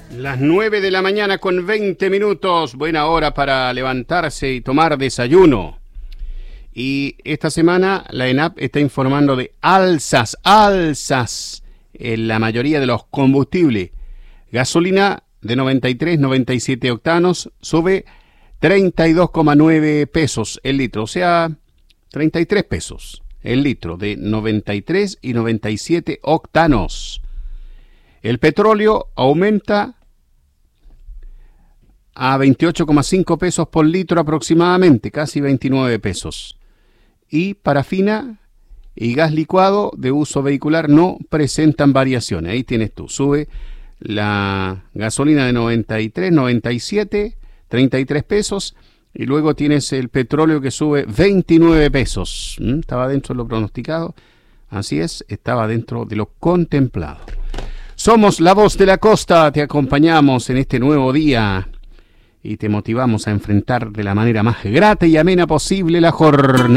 Las 9 de la mañana con 20 minutos, buena hora para levantarse y tomar desayuno. Y esta semana la ENAP está informando de alzas en la mayoría de los combustibles. Gasolina de 93, 97 octanos sube 32,9 pesos el litro, o sea, 33 pesos el litro de 93 y 97 octanos. El petróleo aumenta a 28,5 pesos por litro aproximadamente, casi 29 pesos. Y parafina y gas licuado de uso vehicular no presentan variaciones. Ahí tienes tú, sube la gasolina de 93, 97, 33 pesos. Y luego tienes el petróleo que sube 29 pesos. Estaba dentro de lo pronosticado. Así es, estaba dentro de lo contemplado. Somos la voz de la costa, te acompañamos en este nuevo día y te motivamos a enfrentar de la manera más grata y amena posible la jornada.